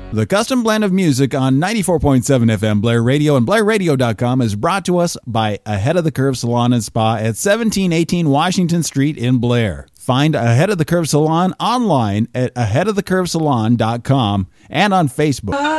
The Custom Blend of Music on 94.7 FM Blair Radio and BlairRadio.com is brought to us by Ahead of the Curve Salon and Spa at 1718 Washington Street in Blair. Find Ahead of the Curve Salon online at aheadofthecurvesalon.com and on Facebook.